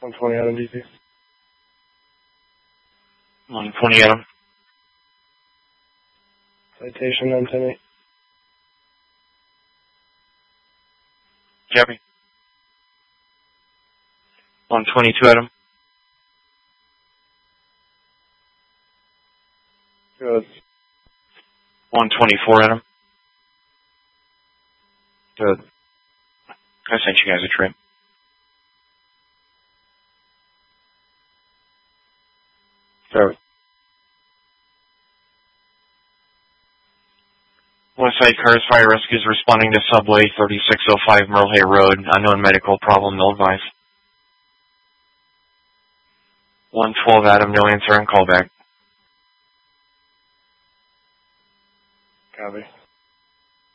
120 Adam DP. 120 Adam. Citation 910-8. Copy. 122 Adam. Good. 124 Adam. Good. I sent you guys a trip. Good. Westside Cars Fire Rescue is responding to Subway 3605 Merle Road. Unknown medical problem, no advice. 112 Adam, no answer and callback. Copy.